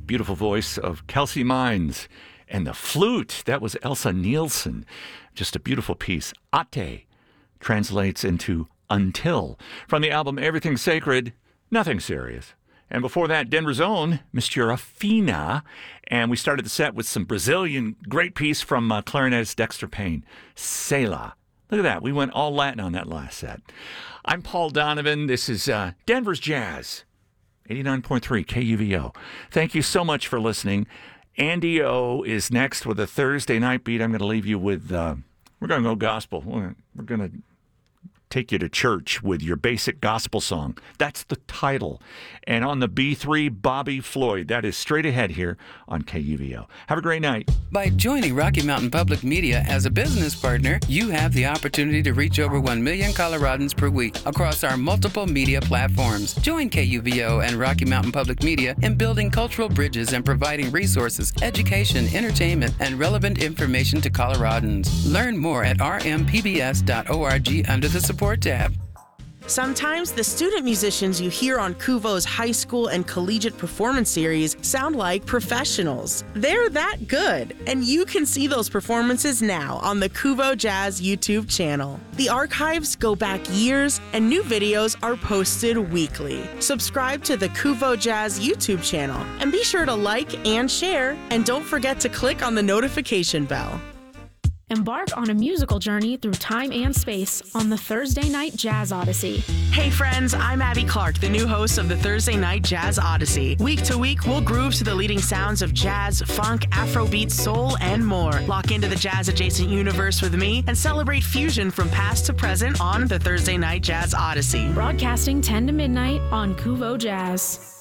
beautiful voice of Kelsey Mines. And the flute, that was Elsa Nielsen. Just a beautiful piece. Ate translates into until. From the album Everything Sacred, Nothing Serious. And before that, Denver's own Mistura Fina. And we started the set with some Brazilian great piece from clarinetist Dexter Payne, Selah. Look at that. We went all Latin on that last set. I'm Paul Donovan. This is Denver's Jazz, 89.3 KUVO. Thank you so much for listening. Andy O is next with a Thursday night beat. I'm going to leave you with, we're going to go gospel. We're going to take you to church with your basic gospel song. That's the title. And on the B3, Bobby Floyd. That is straight ahead here on KUVO. Have a great night. By joining Rocky Mountain Public Media as a business partner, you have the opportunity to reach over 1 million Coloradans per week across our multiple media platforms. Join KUVO and Rocky Mountain Public Media in building cultural bridges and providing resources, education, entertainment, and relevant information to Coloradans. Learn more at rmpbs.org under the support tab. Sometimes the student musicians you hear on KUVO's high school and collegiate performance series sound like professionals. They're that good, and you can see those performances now on the KUVO Jazz YouTube channel. The archives go back years, and new videos are posted weekly. Subscribe to the KUVO Jazz YouTube channel, and be sure to like and share, and don't forget to click on the notification bell. Embark on a musical journey through time and space on the Thursday Night Jazz Odyssey. Hey friends, I'm Abby Clark, the new host of the Thursday Night Jazz Odyssey. Week to week, we'll groove to the leading sounds of jazz, funk, Afrobeat, soul, and more. Lock into the jazz-adjacent universe with me and celebrate fusion from past to present on the Thursday Night Jazz Odyssey. Broadcasting 10 to midnight on KUVO Jazz.